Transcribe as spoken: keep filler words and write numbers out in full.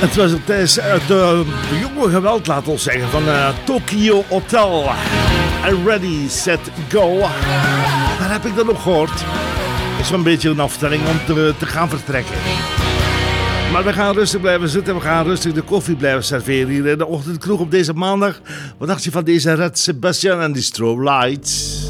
Het was tijdens het uh, jonge geweld, laat ons zeggen, van uh, Tokyo Hotel. Ready, set, go. Waar heb ik dat nog gehoord? Het is wel een beetje een afstelling om te, te gaan vertrekken. Maar we gaan rustig blijven zitten. We gaan rustig de koffie blijven serveren hier in de ochtendkroeg op deze maandag. Wat dacht je van deze Red Sebastian en die Strobe Lights?